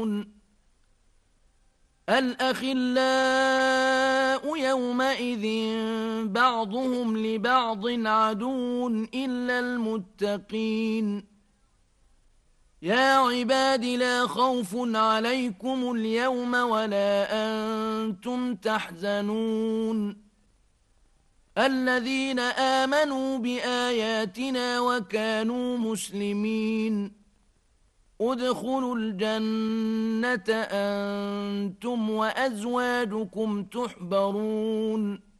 الأخلاء يومئذ بعضهم لبعض عدو إلا المتقين يا عباد لا خوف عليكم اليوم ولا أنتم تحزنون الذين آمنوا بآياتنا وكانوا مسلمين ادخلوا الجنة أنتم وأزواجكم تحبرون